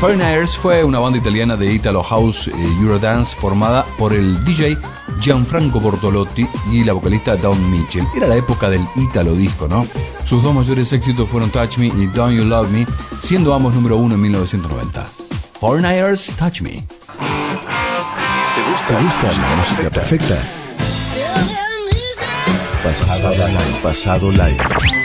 Foreigners fue una banda italiana de Italo House Eurodance formada por el DJ Gianfranco Bortolotti y la vocalista Dawn Mitchell. Era la época del Italo Disco, ¿no? Sus dos mayores éxitos fueron Touch Me y Don't You Love Me, siendo ambos número 1 en 1990. Foreigners, Touch Me. ¿Te gusta la música perfecta? Pasado live.